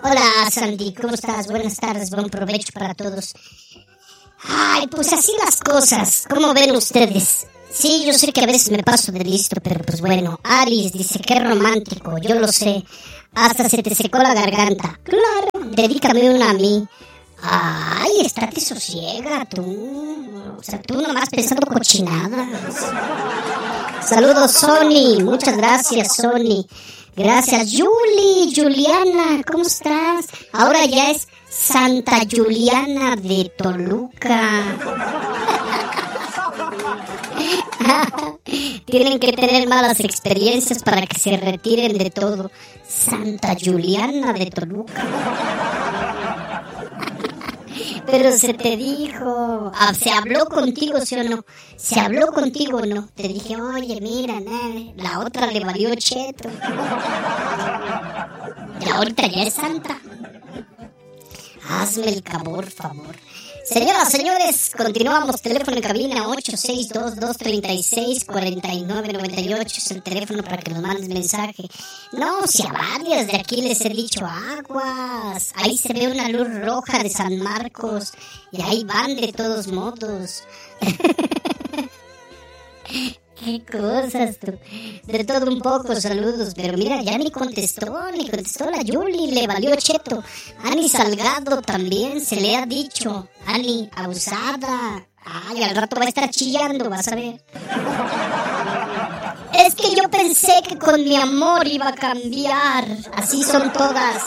Hola, Sandy, ¿cómo estás? Buenas tardes, buen provecho para todos. Ay, pues así las cosas, ¿cómo ven ustedes? Sí, yo sé que a veces me paso de listo, pero pues bueno. Alice dice, qué romántico, yo lo sé. Hasta se te secó la garganta. Claro, dedícame una a mí. Ay, estate sosiega, tú. O sea, tú nomás pensando cochinadas. Saludos, Sony. Muchas gracias, Sony. Gracias, Juliana, ¿cómo estás? Ahora ya es Santa Juliana de Toluca. Tienen que tener malas experiencias para que se retiren de todo. Santa Juliana de Toluca. Pero se te dijo, se habló contigo, ¿sí o no? Se habló contigo, ¿no? Te dije, oye, mira, la otra le valió cheto. Y ahorita ya es santa. Hazme el favor. Señoras, señores, continuamos. Teléfono en cabina 862-236-4998. Es el teléfono para que nos mandes mensaje. No, si a varias de aquí les he dicho aguas. Ahí se ve una luz roja de San Marcos. Y ahí van de todos modos. Qué cosas, tú. De todo un poco, saludos. Pero mira, ya ni contestó la Yuli, le valió cheto. Ani Salgado también se le ha dicho. Ani, abusada. Ay, al rato va a estar chillando, vas a ver. Es que yo pensé que con mi amor iba a cambiar. Así son todas.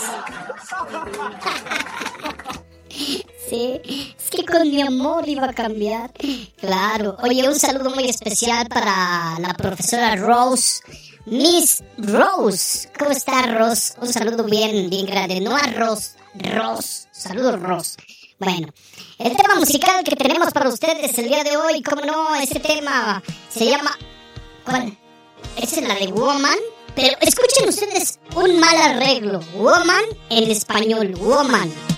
Sí, es que con mi amor iba a cambiar. Claro. Oye, un saludo muy especial para la profesora Rose. Miss Rose. ¿Cómo está, Rose? Un saludo bien grande. No a Rose. Saludos, Rose. Bueno, el tema musical que tenemos para ustedes el día de hoy, ¿cómo no? Ese tema se llama... ¿Cuál? Esa es la de Woman. Pero escuchen ustedes un mal arreglo. Woman en español. Woman.